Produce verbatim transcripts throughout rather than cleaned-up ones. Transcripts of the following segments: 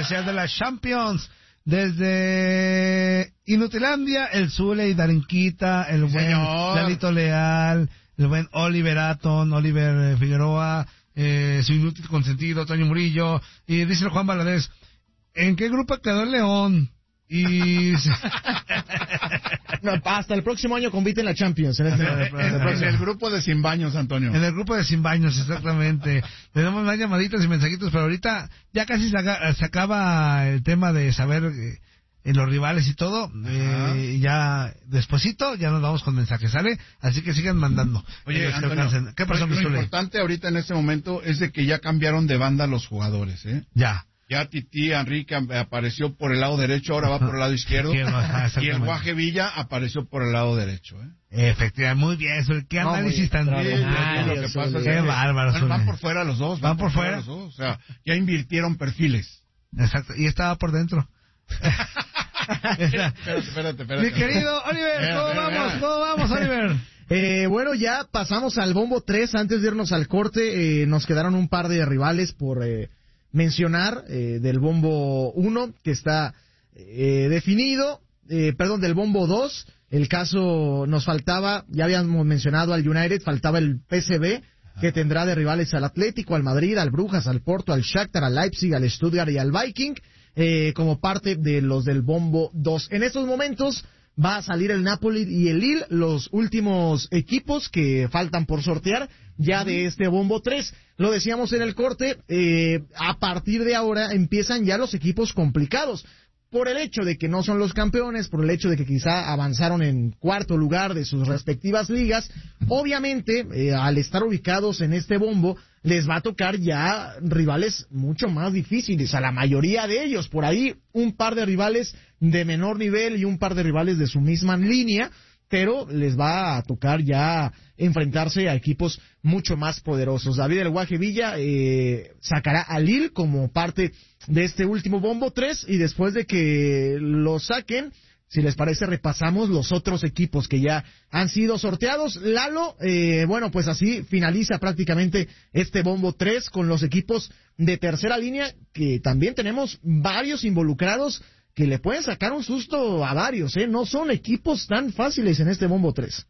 especial de la Champions. Desde Inutilandia, el Zule y Darinquita, el buen Señor. Lalito Leal, el buen Oliver Aton, Oliver eh, Figueroa, eh, su inútil consentido, Toño Murillo, y dice el Juan Valadez, ¿en qué grupo quedó el León? Y no, hasta el próximo año compite en la Champions. En, este, en, en, en el grupo de Sin Baños, Antonio. En el grupo de Sin Baños, exactamente. Tenemos más llamaditas y mensajitos, pero ahorita ya casi se, haga, se acaba el tema de saber eh, en los rivales y todo. Eh, ya despuesito ya nos vamos con mensajes, ¿sale? Así que sigan mandando. Oye, eh, Antonio, ¿qué pasó, lo, mi lo importante ahorita en este momento es de que ya cambiaron de banda los jugadores, ¿eh? Ya. Ya Titi Enrique apareció por el lado derecho, ahora va por el lado izquierdo. Y el Guaje Villa apareció por el lado derecho, ¿eh? Efectivamente, muy bien. ¿Qué no, análisis tan bien? Lo que pasa es qué que bárbaro. Bueno, van por fuera los dos. Van, van por fuera. Los dos, o sea, ya invirtieron perfiles. Exacto, y estaba por dentro. espérate, espérate, espérate. Mi querido Oliver, ¿cómo mira, vamos? mira. ¿Cómo vamos, Oliver? Eh, bueno, ya pasamos al bombo tres. Antes de irnos al corte, eh, nos quedaron un par de rivales por... Eh, mencionar eh, del bombo uno que está eh, definido, eh, perdón, del bombo dos, el caso nos faltaba, ya habíamos mencionado al United, faltaba el P S V, que tendrá de rivales al Atlético, al Madrid, al Brujas, al Porto, al Shakhtar, al Leipzig, al Stuttgart y al Viking, eh, como parte de los del bombo dos. En estos momentos va a salir el Napoli y el Lille, los últimos equipos que faltan por sortear ya de este bombo tres. Lo decíamos en el corte, eh, a partir de ahora empiezan ya los equipos complicados. Por el hecho de que no son los campeones, por el hecho de que quizá avanzaron en cuarto lugar de sus respectivas ligas, obviamente, eh, al estar ubicados en este bombo, les va a tocar ya rivales mucho más difíciles, a la mayoría de ellos. Por ahí, un par de rivales de menor nivel y un par de rivales de su misma línea, pero les va a tocar ya enfrentarse a equipos mucho más poderosos. David El Guaje Villa eh, sacará a Lille como parte de este último bombo tres, y después de que lo saquen, si les parece, repasamos los otros equipos que ya han sido sorteados. Lalo, eh, bueno, pues así finaliza prácticamente este bombo tres con los equipos de tercera línea, que también tenemos varios involucrados que le pueden sacar un susto a varios, ¿eh? No son equipos tan fáciles en este bombo tres.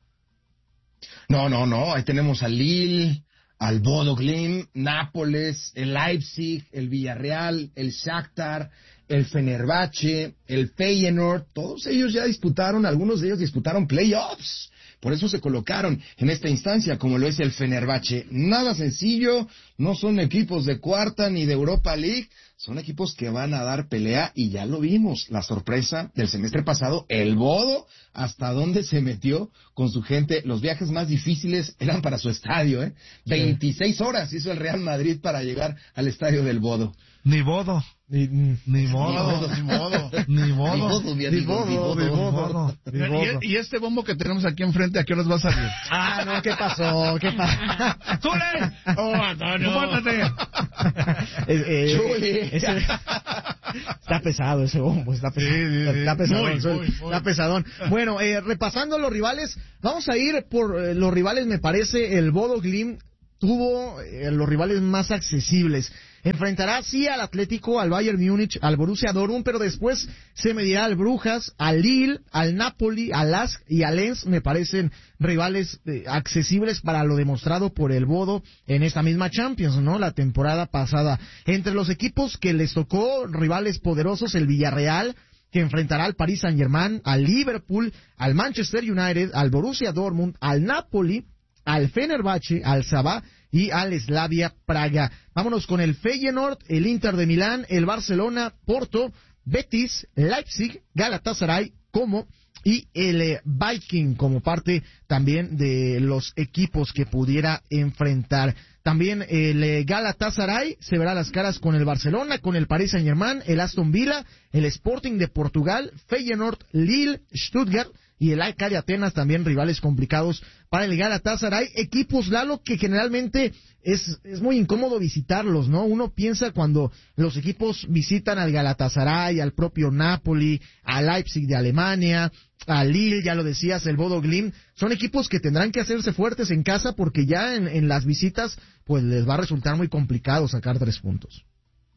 No, no, no, ahí tenemos al Lille, al Bodo Glimt, Nápoles, el Leipzig, el Villarreal, el Shakhtar, el Fenerbahce, el Feyenoord, todos ellos ya disputaron, algunos de ellos disputaron playoffs. Por eso se colocaron en esta instancia, como lo es el Fenerbahce. Nada sencillo, no son equipos de cuarta ni de Europa League, son equipos que van a dar pelea, y ya lo vimos, la sorpresa del semestre pasado, el Bodo, hasta dónde se metió con su gente. Los viajes más difíciles eran para su estadio, ¿eh? veintiséis horas hizo el Real Madrid para llegar al estadio del Bodo. Ni bodo. Ni, ni modo. Ni modo. Ni modo. Ni modo, mi Ni amigo, modo. ni modo. Ni modo. Ni modo. ¿Y, y este bombo que tenemos aquí enfrente, ¿a qué horas va a salir? Ah, no, ¿qué pasó? ¿Qué pasó? ¡Zule! ¡Oh, Antonio! ¡Compórtate! Eh, eh, Chule. ese- está pesado ese bombo, está pesado. Sí, sí, sí. Está pesadón, Muy, soy- muy, muy. está pesadón. Bueno, eh, repasando los rivales, vamos a ir por eh, los rivales, me parece, el Bodo Glimt tuvo eh, los rivales más accesibles. Enfrentará sí al Atlético, al Bayern Múnich, al Borussia Dortmund, pero después se medirá al Brujas, al Lille, al Napoli, al Lask y al Lens. Me parecen rivales eh, accesibles para lo demostrado por el Bodo en esta misma Champions, ¿no? La temporada pasada. Entre los equipos que les tocó rivales poderosos, el Villarreal, que enfrentará al Paris Saint-Germain, al Liverpool, al Manchester United, al Borussia Dortmund, al Napoli, al Fenerbahce, al Sabah y al Slavia Praga. Vámonos con el Feyenoord, el Inter de Milán, el Barcelona, Porto, Betis, Leipzig, Galatasaray, Como y el eh, Viking como parte también de los equipos que pudiera enfrentar. También el eh, Galatasaray se verá las caras con el Barcelona, con el Paris Saint-Germain, el Aston Villa, el Sporting de Portugal, Feyenoord, Lille, Stuttgart y el A E K de Atenas, también rivales complicados para el Galatasaray. Equipos, Lalo, que generalmente es, es muy incómodo visitarlos, ¿no? Uno piensa cuando los equipos visitan al Galatasaray, al propio Napoli, al Leipzig de Alemania, al Lille, ya lo decías, el Bodo Glimt, son equipos que tendrán que hacerse fuertes en casa porque ya en, en las visitas pues les va a resultar muy complicado sacar tres puntos.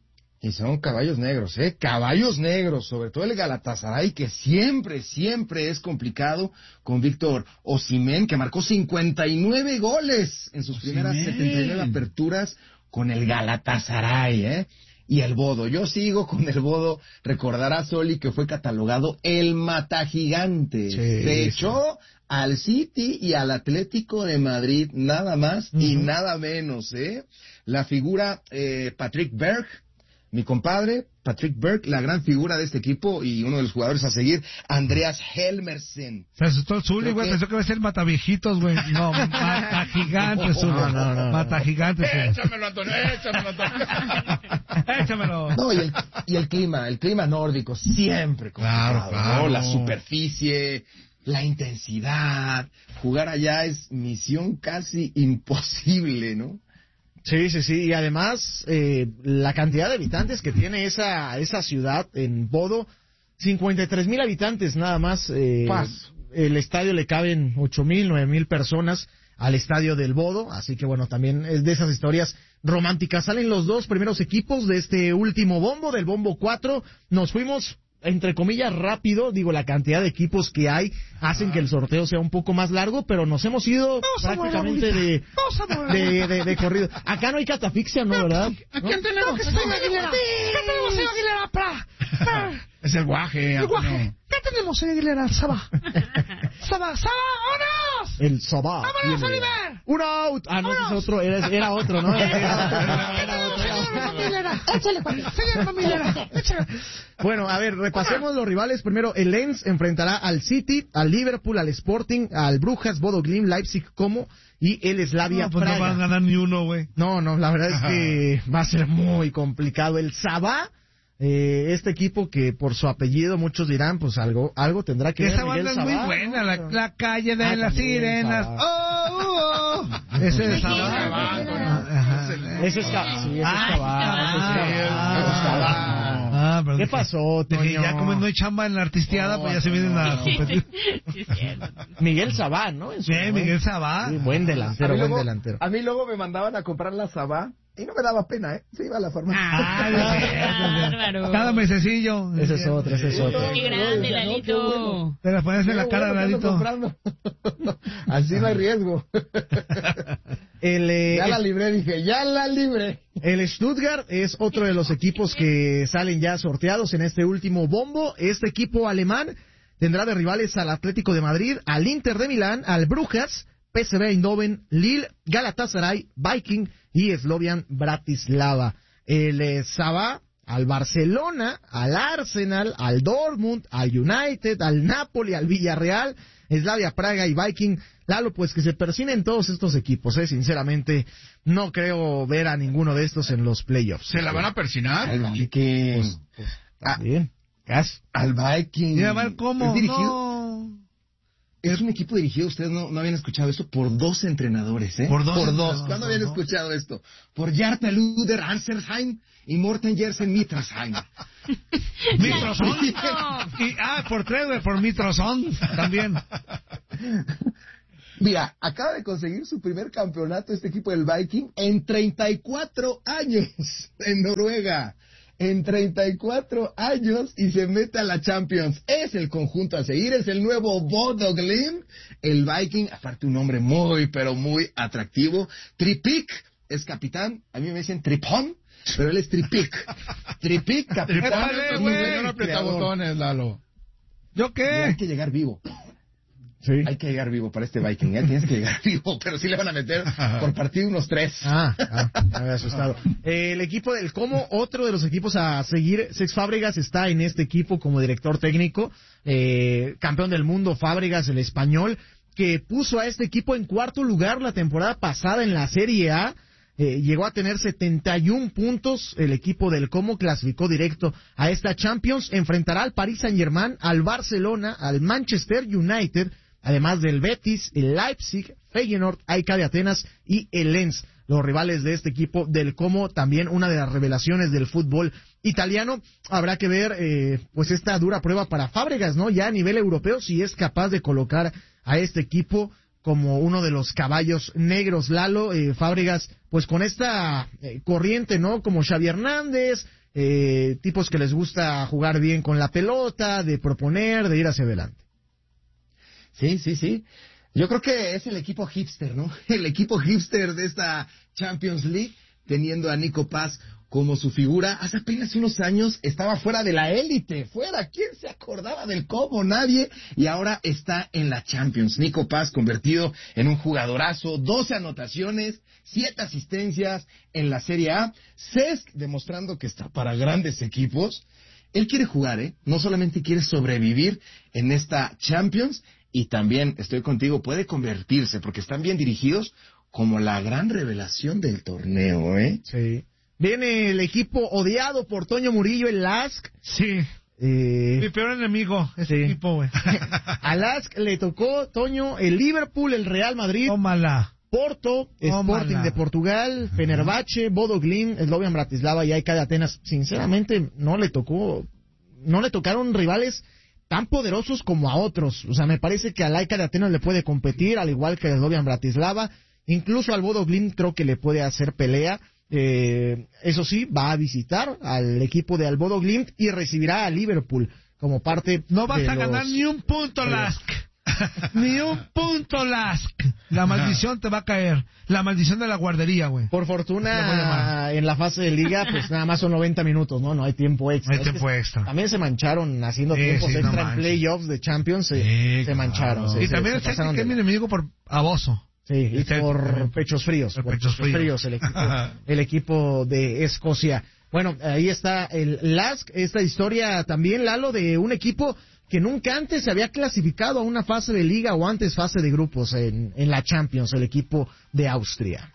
Y son caballos negros, ¿eh? Caballos negros, sobre todo el Galatasaray, que siempre, siempre es complicado, con Víctor Osimhen, que marcó cincuenta y nueve goles en sus Osimhen. primeras setenta y nueve aperturas con el Galatasaray, ¿eh? Y el Bodo, yo sigo con el Bodo, recordará Soli que fue catalogado el matagigante, sí, se sí. echó al City y al Atlético de Madrid, nada más uh-huh. y nada menos, ¿eh? La figura eh, Patrick Berg, mi compadre, Patrick Berg, la gran figura de este equipo y uno de los jugadores a seguir, Andreas Helmersen. Se asustó el Zuli, güey, que... pensó que iba a ser mataviejitos, güey. No, matagigantes, Zuli. No, no, no. Matagigantes. Échamelo, Antonio, échamelo, Antonio. Échamelo. No, y el, y el clima, el clima nórdico, siempre complicado, claro, claro. ¿no? La superficie, la intensidad. Jugar allá es misión casi imposible, ¿no? Sí, sí, sí, y además eh, la cantidad de habitantes que tiene esa esa ciudad en Bodo, cincuenta y tres mil habitantes nada más. Eh, el estadio le caben ocho mil, nueve mil personas al estadio del Bodo, así que bueno, también es de esas historias románticas. Salen los dos primeros equipos de este último bombo, del bombo cuatro, nos fuimos... entre comillas, rápido, digo, la cantidad de equipos que hay hacen que el sorteo sea un poco más largo, pero nos hemos ido Vamos prácticamente de, de, de, de corrido. Acá no hay catafixia, ¿no, verdad? ¿A quién tenemos? ¿Qué tenemos, señor Aguilera? Es el guaje. El guaje. ¿Qué tenemos, señor Aguilera? Sabá. Sabá, Sabá, ¡vámonos! El Sabá. ¡Vámonos, Oliver! ¡Un out! Ah, no, ese es otro, era, era otro, ¿no? Échale, señor Mamilera. Échale. Bueno, a ver, repasemos los rivales. Primero, el Lens enfrentará al City, al Liverpool, al Sporting, al Brujas, Bodo Glimt, Leipzig, Como y el Slavia no, pues Praga. No van a ganar ni uno, güey. No, no, la verdad es que va a ser muy complicado. El Sabá, eh, este equipo que por su apellido muchos dirán, pues algo algo tendrá que ver. Esa banda es muy buena, la, la calle de ah, las sirenas. ¡Oh, oh, oh! Ese es Sabá. Ese es Sabá. Sí, ese es Sabá. Ah, pero ¿qué pasó, Toño? Ya como no hay chamba en la artisteada, oh, pues ya se vienen a competir. Miguel Sabá, ¿no? Sí, Miguel Sabá. Sí, buen delantero, buen luego, delantero. A mí luego me mandaban a comprar la Sabá y no me daba pena, ¿eh? Se iba a la farmacia. Ah, cada mesecillo. Ese es otro, ese es otro. Qué grande, Lalito. Te la pones en la cara, Lalito. Así no hay riesgo. El, eh, ya la libré, dije, ya la libré. El Stuttgart es otro de los equipos que salen ya sorteados en este último bombo. Este equipo alemán tendrá de rivales al Atlético de Madrid, al Inter de Milán, al Brujas, P S V Eindhoven, Lille, Galatasaray, Viking y Slovan Bratislava. El eh, Sabá al Barcelona, al Arsenal, al Dortmund, al United, al Napoli, al Villarreal, Slavia Praga y Viking. Lalo, pues que se persinen todos estos equipos, eh, sinceramente no creo ver a ninguno de estos en los playoffs. ¿Se la van a persinar? Al Viking. Pues, pues, también. Gas. Al Viking. Y a ver cómo. ¿Es dirigido? No. Es un equipo dirigido, ustedes no, no habían escuchado esto, por dos entrenadores, ¿eh? Por dos. Por dos. ¿Cuándo habían escuchado esto? Por Jarta Luder Ansersheim y Morten Jersen Mitrasheim. ¿Mitrosón? y, ah, por tres, güey, por Mitrosón también. Mira, acaba de conseguir su primer campeonato este equipo del Viking en treinta y cuatro años en Noruega. En treinta y cuatro años y se mete a la Champions. Es el conjunto a seguir, es el nuevo Bodo Glimt. El Viking, aparte un nombre muy, pero muy atractivo. Tripik es capitán, a mí me dicen Tripón, pero él es Tripik. Tripik, capitán. No aprieta botones, Lalo. ¿Yo qué? Y hay que llegar vivo. Sí. Hay que llegar vivo para este Viking, ¿eh? Tienes que llegar vivo, pero sí le van a meter por partido unos tres. Ah, ah me había asustado. Eh, el equipo del Como, otro de los equipos a seguir, Cesc Fábregas está en este equipo como director técnico, eh, campeón del mundo Fábregas, el español, que puso a este equipo en cuarto lugar la temporada pasada en la Serie A. Eh, llegó a tener setenta y un puntos, el equipo del Como clasificó directo a esta Champions, enfrentará al Paris Saint-Germain, al Barcelona, al Manchester United, además del Betis, el Leipzig, Feyenoord, A E K de Atenas y el Lens, los rivales de este equipo del Como, también una de las revelaciones del fútbol italiano. Habrá que ver eh, pues esta dura prueba para Fábregas, ¿no? Ya a nivel europeo, si es capaz de colocar a este equipo como uno de los caballos negros. Lalo, eh, Fábregas, pues con esta eh, corriente, ¿no? Como Xavi Hernández, eh, tipos que les gusta jugar bien con la pelota, de proponer, de ir hacia adelante. Sí, sí, sí. Yo creo que es el equipo hipster, ¿no? El equipo hipster de esta Champions League, teniendo a Nico Paz como su figura. Hace apenas unos años estaba fuera de la élite, fuera. ¿Quién se acordaba del Como? Nadie. Y ahora está en la Champions. Nico Paz convertido en un jugadorazo, doce anotaciones, siete asistencias en la Serie A. Cesc demostrando que está para grandes equipos. Él quiere jugar, ¿eh? No solamente quiere sobrevivir en esta Champions, y también, estoy contigo, puede convertirse, porque están bien dirigidos, como la gran revelación del torneo, ¿eh? Sí. Viene el equipo odiado por Toño Murillo, el L A S C. Sí. Eh... Mi peor enemigo, ese sí. equipo, güey. Al L A S C le tocó, Toño, el Liverpool, el Real Madrid. Tómala. Porto, Tómala. Sporting de Portugal, Fenerbahce, Bodo Glimt, Slovan Bratislava y A E K de Atenas. Sinceramente, no le tocó, no le tocaron rivales tan poderosos como a otros. O sea, me parece que al A E K de Atenas le puede competir, al igual que al Slovan Bratislava. Incluso al Bodo Glimt creo que le puede hacer pelea. Eh, eso sí, va a visitar al equipo de Bodo Glimt y recibirá a Liverpool como parte. No vas de a los... ganar ni un punto, L A S C. Ni un punto, L A S C. La maldición te va a caer. La maldición de la guardería, güey. Por fortuna, en la fase de liga, pues nada más son noventa minutos, ¿no? No hay tiempo extra. No hay tiempo extra. También se mancharon haciendo sí, tiempos sí, extra no en playoffs de Champions. Se, sí, se claro. mancharon. Se, y se, también se el Celtic es mi enemigo por aboso. Sí, y Este, por pechos fríos. Por por pechos pechos fríos, fríos. el, equipo, el equipo de Escocia. Bueno, ahí está el L A S C. Esta historia también, Lalo, de un equipo que nunca antes se había clasificado a una fase de liga o antes fase de grupos en, en la Champions, el equipo de Austria.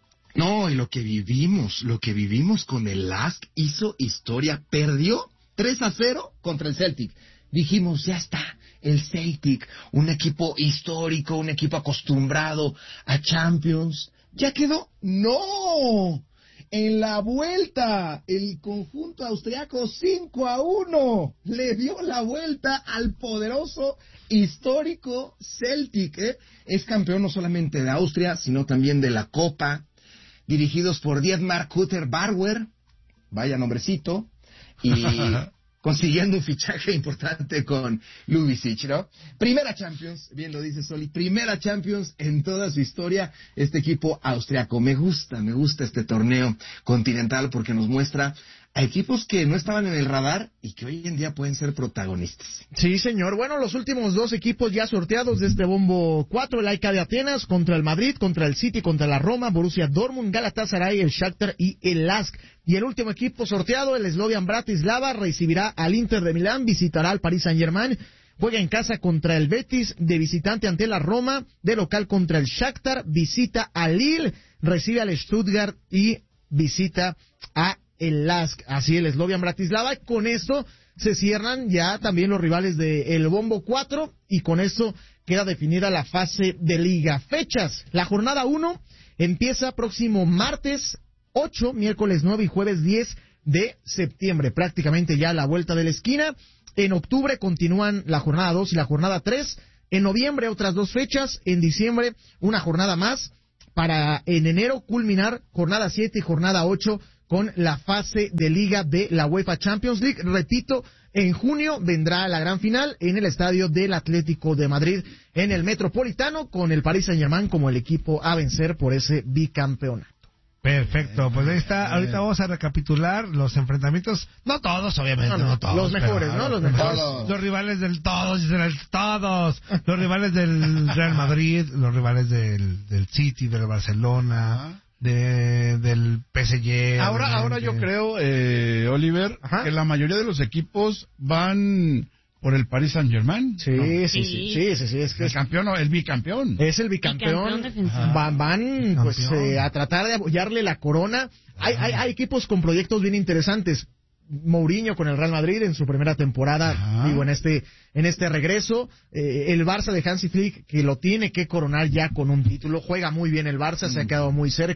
No, y lo que vivimos, lo que vivimos con el L A S C hizo historia. Perdió tres a cero contra el Celtic. Dijimos, ya está, el Celtic, un equipo histórico, un equipo acostumbrado a Champions. ¿Ya quedó? ¡No! En la vuelta, el conjunto austriaco cinco a uno le dio la vuelta al poderoso, histórico Celtic, ¿eh? Es campeón no solamente de Austria, sino también de la Copa, dirigidos por Dietmar Kutter-Bauer, vaya nombrecito, y consiguiendo un fichaje importante con Ljubicic, ¿no? Primera Champions, bien lo dice Soli, primera Champions en toda su historia, este equipo austriaco. Me gusta, me gusta este torneo continental porque nos muestra a equipos que no estaban en el radar y que hoy en día pueden ser protagonistas. Sí, señor. Bueno, los últimos dos equipos ya sorteados de este bombo cuatro, el A E K de Atenas contra el Madrid, contra el City, contra la Roma, Borussia Dortmund, Galatasaray, el Shakhtar y el L A S C. Y el último equipo sorteado, el Slovan Bratislava, recibirá al Inter de Milán, visitará al Paris Saint-Germain, juega en casa contra el Betis, de visitante ante la Roma, de local contra el Shakhtar, visita a Lille, recibe al Stuttgart y visita a el L A S C, así el Slovan Bratislava. Con esto se cierran ya también los rivales del bombo cuatro y con esto queda definida la fase de liga. Fechas, la jornada uno empieza próximo martes ocho, miércoles nueve y jueves diez de septiembre, prácticamente ya a la vuelta de la esquina. En octubre continúan la jornada dos y la jornada tres, en noviembre otras dos fechas, en diciembre una jornada más, para en enero culminar jornada siete y jornada ocho con la fase de liga de la UEFA Champions League. Repito, en junio vendrá la gran final en el estadio del Atlético de Madrid, en el Metropolitano, con el Paris Saint-Germain como el equipo a vencer por ese bicampeonato. Perfecto, pues ahí está. Ahorita vamos a recapitular los enfrentamientos, no todos, obviamente, no, no, no todos. Los mejores, pero, ¿no? Los mejores. Los, los rivales del todos, del todos. Los rivales del Real Madrid, los rivales del, del City, del Barcelona, de, del P S G. Ahora, ahora yo creo, eh, Oliver, Ajá. que la mayoría de los equipos van por el Paris Saint-Germain. Sí, ¿no? sí, sí, sí, sí, sí, sí, es que el es campeón o el bicampeón. Es el bicampeón. bicampeón van, van pues eh, a tratar de apoyarle la corona. Hay, hay, hay equipos con proyectos bien interesantes. Mourinho con el Real Madrid en su primera temporada, Ajá. digo, en este en este regreso. Eh, el Barça de Hansi Flick, que lo tiene que coronar ya con un título. Juega muy bien el Barça, mm. se ha quedado muy cerca.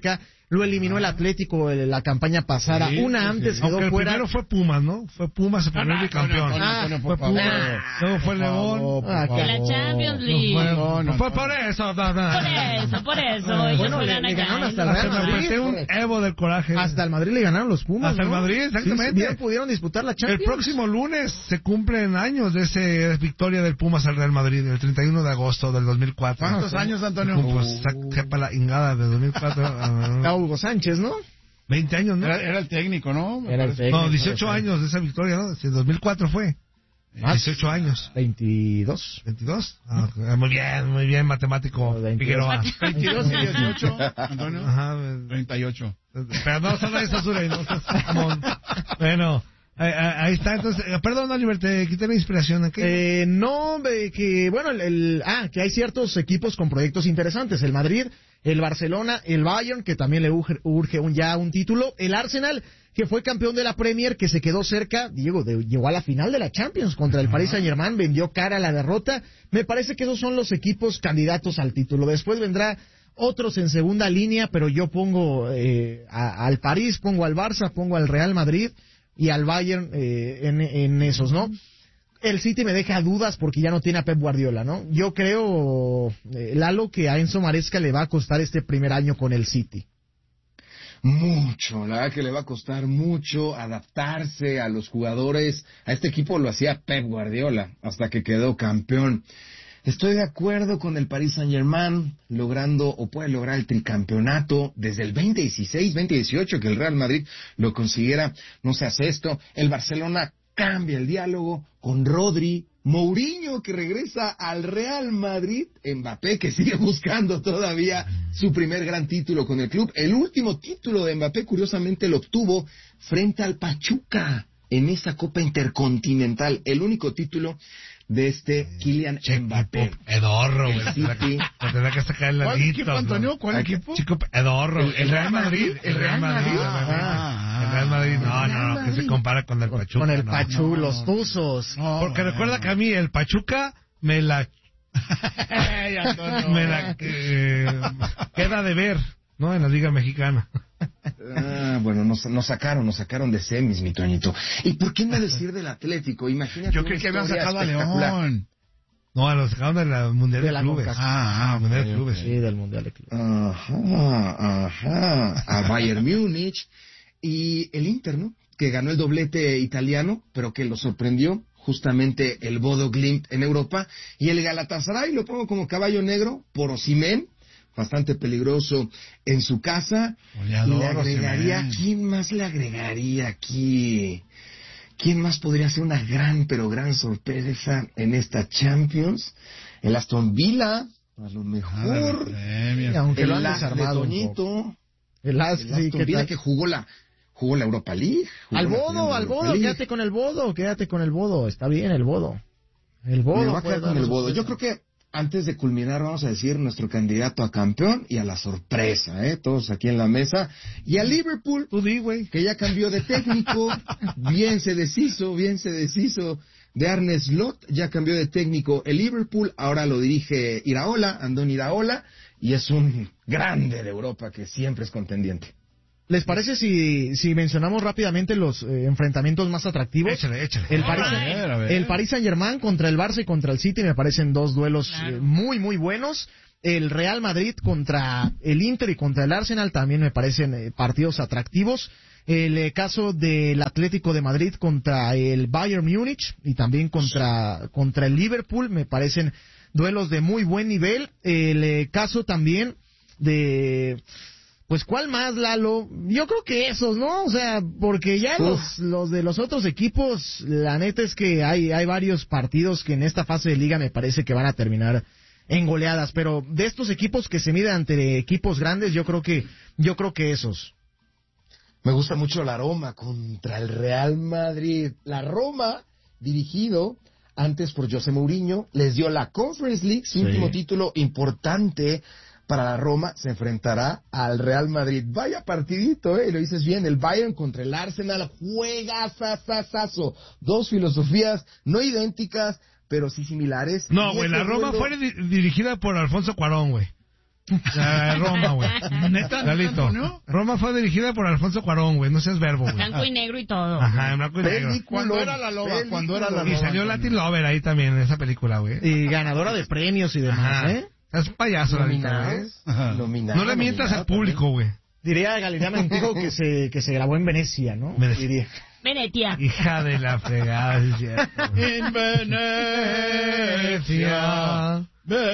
lo eliminó el Atlético en la campaña pasada, sí, una sí, antes sí. quedó Aunque fuera. El primero fue Pumas, ¿no? Fue Pumas el primer bicampeón. No, no, ah, no, fue Pumas, luego fue León. Ah, de la Champions League. No, fue, no, no, fue por eso. No, no. Por eso, por eso. Ah, ellos bueno, le, le ganaron hasta el Real Madrid. Me un Evo del coraje. Hasta el Madrid le ganaron los Pumas. Hasta ¿no? el Madrid, exactamente. Sí, bien pudieron disputar la Champions. El próximo lunes se cumplen años de esa victoria del Pumas al Real Madrid, el treinta y uno de agosto del dos mil cuatro. ¿Cuántos ¿Sí? años, Antonio? Pues sepa la ingada de dos mil cuatro. A Hugo Sánchez, ¿no? veinte años, ¿no? Era, era el técnico, ¿no? Era el técnico. No, dieciocho años de esa victoria, ¿no? En dos mil cuatro fue. dieciocho años. veintidós. ¿veintidós? Ah, muy bien, muy bien, matemático. Figueroa. veintidós y dieciocho, Antonio. Ajá. treinta y ocho. Pero no solo eso, Sura, no seas jamón. Bueno. Ahí, ahí está, entonces, perdón, Oliver, te quité la inspiración aquí. Eh, no, que bueno, el, el, ah, que hay ciertos equipos con proyectos interesantes, el Madrid, el Barcelona, el Bayern, que también le urge, urge un, ya un título, el Arsenal, que fue campeón de la Premier, que se quedó cerca, Diego, de, llegó a la final de la Champions contra el Paris Saint-Germain, vendió cara a la derrota, me parece que esos son los equipos candidatos al título, después vendrá otros en segunda línea, pero yo pongo eh, a, al París, pongo al Barça, pongo al Real Madrid, y al Bayern eh, en, en esos, ¿no? El City me deja dudas porque ya no tiene a Pep Guardiola, ¿no? Yo creo, eh, Lalo, que a Enzo Maresca le va a costar este primer año con el City. Mucho, la verdad que le va a costar mucho adaptarse a los jugadores. A este equipo lo hacía Pep Guardiola hasta que quedó campeón. Estoy de acuerdo con el Paris Saint-Germain logrando o puede lograr el tricampeonato desde el veinte dieciséis, veinte dieciocho, que el Real Madrid lo consiguiera, no se hace esto. El Barcelona cambia el diálogo con Rodri, Mourinho que regresa al Real Madrid, Mbappé que sigue buscando todavía su primer gran título con el club. El último título de Mbappé curiosamente lo obtuvo frente al Pachuca en esa Copa Intercontinental, el único título de este Kylian Mbappé. Edorro, güey. Te tendrá que sacar el ¿Cuál equipo, Antonio? ¿Cuál equipo? Chico Edorro. El, el Real Madrid. El Real Madrid. Ah, el Real Madrid. No, no, no, que se compara con el Pachuca. Con el no, Pachuca, no, los no. Tuzos. No, Porque bueno. recuerda que a mí el Pachuca me la... me la... Eh, queda de ver, ¿no? En la Liga Mexicana. Ah, bueno, nos, nos sacaron, nos sacaron de semis, mi Toñito. ¿Y por qué no decir del Atlético? Imagínate. Yo creí que habían sacado a León. No, lo sacaron de la Mundial de, de Clubes. Ah, ah, Mundial de Clubes. Sí, del Mundial de Clubes. Ajá, ajá. A Bayern Múnich y el Inter, ¿no? Que ganó el doblete italiano, pero que lo sorprendió justamente el Bodo Glimt en Europa. Y el Galatasaray lo pongo como caballo negro por Osimhen, bastante peligroso en su casa. Goleador, le agregaría, Osimhen. ¿quién más le agregaría aquí? ¿Quién más podría ser una gran, pero gran sorpresa en esta Champions? El Aston Villa, a lo mejor. Sí, aunque el lo han Las desarmado de Toñito. El, As, el sí, Aston Villa que jugó la, jugó la Europa League. Al Bodo, al Bodo, quédate con el Bodo, quédate con el Bodo. Está bien el Bodo. El Bodo. Me va a quedar con el Bodo. Yo creo que antes de culminar vamos a decir nuestro candidato a campeón y a la sorpresa, ¿eh? Todos aquí en la mesa. Y a Liverpool, Tú di, güey. que ya cambió de técnico, bien se deshizo, bien se deshizo de Arne Slot, ya cambió de técnico el Liverpool, ahora lo dirige Iraola, Andón Iraola, y es un grande de Europa que siempre es contendiente. ¿Les parece si, si mencionamos rápidamente los eh, enfrentamientos más atractivos? Échale, échale. El Paris, A ver, a ver. el Paris Saint-Germain contra el Barça y contra el City me parecen dos duelos Claro. eh, muy, muy buenos. El Real Madrid contra el Inter y contra el Arsenal también me parecen eh, partidos atractivos. El eh, caso del Atlético de Madrid contra el Bayern Múnich y también contra, contra el Liverpool me parecen duelos de muy buen nivel. El eh, caso también de... Pues, ¿cuál más, Lalo? Yo creo que esos, ¿no? O sea, porque ya los, los de los otros equipos, la neta es que hay, hay varios partidos que en esta fase de liga me parece que van a terminar en goleadas, pero de estos equipos que se miden ante equipos grandes, yo creo que, yo creo que esos. Me gusta mucho la Roma contra el Real Madrid. La Roma, dirigido antes por José Mourinho, les dio la Conference League, su Sí. último título importante para la Roma, se enfrentará al Real Madrid. Vaya partidito, ¿eh? Lo dices bien, el Bayern contra el Arsenal, juega sasasazo. Dos filosofías no idénticas, pero sí similares. No, Y güey, ese la Roma duelo- fue di- dirigida por Alfonso Cuarón, güey. La Roma, güey. ¿Neta? Lalito. ¿No? Roma fue dirigida por Alfonso Cuarón, güey. No seas verbo, güey. Blanco y negro y todo. Ajá, en blanco y negro. Cuando era la loba, Película. cuando era la loba. Y salió Latin Lover ahí también en esa película, güey. Y ganadora de premios y demás, Ajá. ¿eh? Es un payaso, Lalito, güey. Nominados. Ajá. Nominado, No le mientas nominado al público, güey. Diría Galeano Antiguo que se, que se grabó en Venecia, ¿no? Venecia. Diría. Venetia. Hija de la fregada, sí es cierto. En Venecia.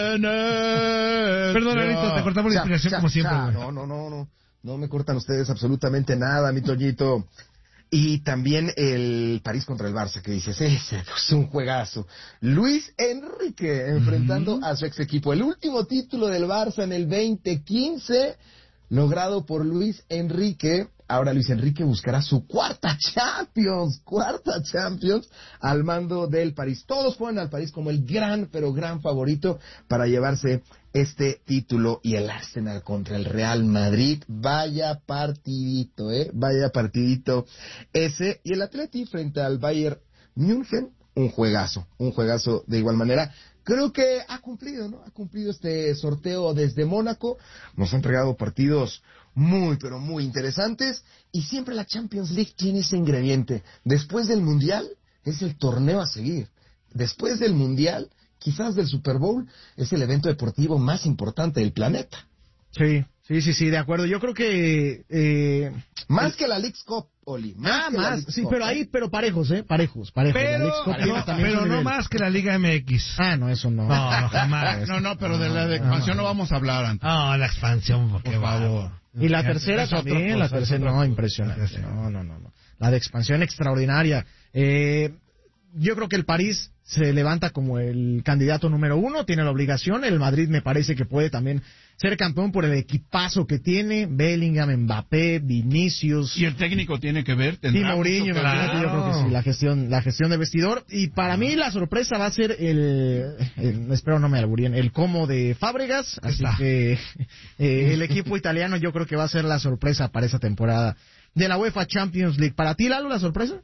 Venecia. Perdón, Lalito, te cortamos la Cha, inspiración cha, como siempre, cha. güey. No, no, no, no. No me cortan ustedes absolutamente nada, mi Toñito. Y también el París contra el Barça, que dices, ese es un juegazo. Luis Enrique enfrentando uh-huh. a su ex equipo. El último título del Barça en el veinte quince, logrado por Luis Enrique. Ahora Luis Enrique buscará su cuarta Champions, cuarta Champions al mando del París. Todos fueron al París como el gran, pero gran favorito para llevarse este título. Y el Arsenal contra el Real Madrid, vaya partidito, ¿eh? Vaya partidito ese. Y el Atleti frente al Bayern München, un juegazo, un juegazo de igual manera. Creo que ha cumplido, ¿no? Ha cumplido este sorteo desde Mónaco. Nos ha entregado partidos muy, pero muy interesantes. Y siempre la Champions League tiene ese ingrediente. Después del Mundial, es el torneo a seguir. Después del Mundial, quizás del Super Bowl, es el evento deportivo más importante del planeta. Sí, sí, sí, sí, de acuerdo. Yo creo que... Eh, más el... que la League's Cup, Oli. Más ah, que más, la League's sí, Cup, pero ahí, ¿eh? pero parejos, ¿eh? Parejos, parejos. Pero, la League's Cup tiene no, también pero su no nivel. más que la Liga M X. Ah, no, eso no. No, no, jamás. No, no, pero de la de expansión no vamos a hablar antes. No, la expansión, qué favor. Y la tercera Es otra también, cosa, la es tercera, otra no, cosa. impresionante. No, no, no, no. La de expansión extraordinaria. Eh, yo creo que el París se levanta como el candidato número uno, tiene la obligación. El Madrid me parece que puede también ser campeón por el equipazo que tiene. Bellingham, Mbappé, Vinicius. Y el técnico tiene que ver. Y Mourinho, mucho que imagínate, ver. yo creo que sí, la gestión, la gestión de vestidor. Y para mí la sorpresa va a ser el, el espero no me alburíen, el Como de Fábregas. Así Está. que eh, el equipo italiano yo creo que va a ser la sorpresa para esa temporada de la UEFA Champions League. ¿Para ti, Lalo, la sorpresa?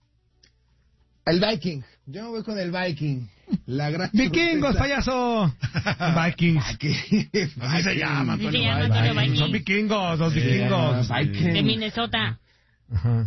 El Viking. Yo voy con el Viking. La gran ¡Vikingos, payaso! Vikings. Así se llama, Así se Antonio llama, Viking. Antonio Viking. Son vikingos, los Sí, vikingos. Viking. De Minnesota. Ajá.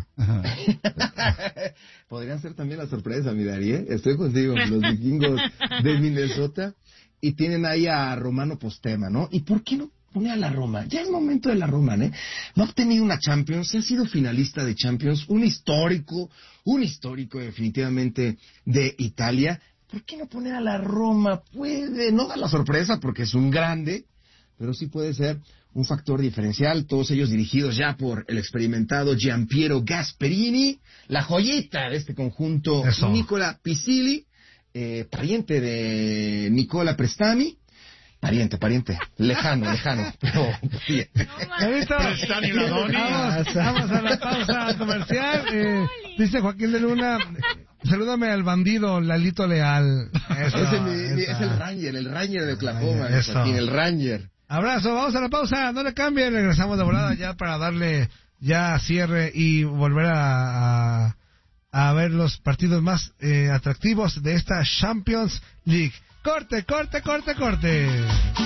Podrían ser también la sorpresa, mi Dari, ¿eh? Estoy contigo, los vikingos de Minnesota. Y tienen ahí a Romano Postema, ¿no? ¿Y por qué no pone a la Roma? Ya es momento de la Roma, ¿eh? No ha obtenido una Champions, ha sido finalista de Champions, un histórico, un histórico definitivamente de Italia. ¿Por qué no poner a la Roma? Puede, no da la sorpresa porque es un grande, pero sí puede ser un factor diferencial, todos ellos dirigidos ya por el experimentado Giampiero Gasperini, la joyita de este conjunto, Eso. Nicola Pisilli, eh, pariente de Nicola Prestami, pariente, pariente, lejano, lejano, pero pariente. Lalito, Prestani Ladoni. Vamos, vamos a la pausa comercial. Eh, dice Joaquín de Luna, salúdame al bandido Lalito Leal. Eso, Ese es, mi- mi- esa. es el Ranger, el Ranger de Oklahoma, Eso. Joaquín, el Ranger. Abrazo, vamos a la pausa, no le cambien, regresamos de volada ya para darle ya cierre y volver a, a, a ver los partidos más eh, atractivos de esta Champions League. Corte, corte, corte, corte.